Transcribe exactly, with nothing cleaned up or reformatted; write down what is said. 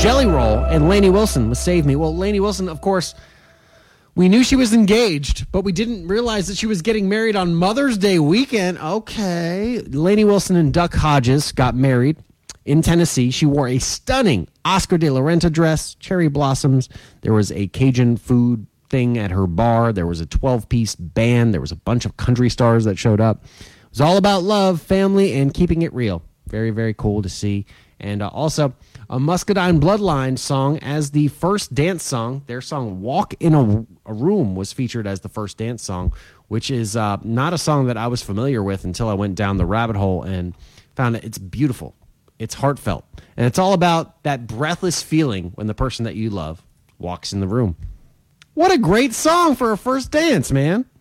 Jelly Roll and Lainey Wilson with Save Me. Well, Lainey Wilson, of course, we knew she was engaged, but we didn't realize that she was getting married on Mother's Day weekend. Okay. Lainey Wilson and Duck Hodges got married in Tennessee. She wore a stunning Oscar de la Renta dress, cherry blossoms. There was a Cajun food thing at her bar. There was a twelve-piece band. There was a bunch of country stars that showed up. It was all about love, family, and keeping it real. Very, very cool to see. And uh, also, a Muscadine Bloodline song as the first dance song. Their song Walk in a, a Room was featured as the first dance song, which is uh, not a song that I was familiar with until I went down the rabbit hole and found it. It's beautiful. It's heartfelt. And it's all about that breathless feeling when the person that you love walks in the room. What a great song for a first dance, man.